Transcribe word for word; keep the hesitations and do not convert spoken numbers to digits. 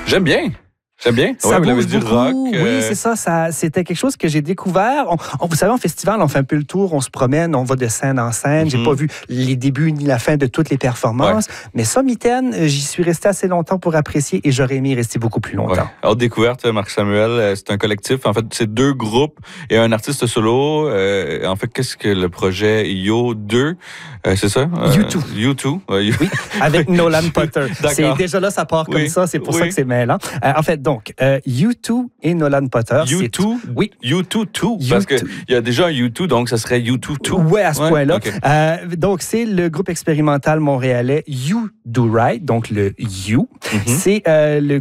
J'aime bien. J'aime bien. Ça ouais, vous bouge avez du beaucoup. rock. Oui, euh, c'est ça, ça. C'était quelque chose que j'ai découvert. On, on- vous savez, en festival, on fait un peu le tour, on se promène, on va de scène en scène. Mhm. J'ai pas vu les débuts ni la fin de toutes les performances. Mais ça, Mitaine, euh, j'y suis resté assez longtemps pour apprécier et j'aurais aimé y rester beaucoup plus longtemps. Ouais. Haute découverte, Marc Samuel, euh, c'est un collectif. En fait, c'est deux groupes et un artiste solo. Euh, en fait, qu'est-ce que le projet Yo deux, euh, c'est ça? Euh, U deux. U deux. Ouais, You- Oui, avec Nolan Potter. D'accord. C'est déjà là, ça part comme Oui, ça. C'est pour oui. ça que c'est mêlant. Euh, en fait, donc, euh, U deux et Nolan Potter. U deux? c'est- Oui. U deux deux, parce U deux. qu'il y a déjà un U deux, donc ça serait U deux deux. Ouais, à ce Ouais, point-là. ok. Euh, donc, c'est le groupe expérimental montréalais You Do Right, donc le You. Mhm. C'est euh, le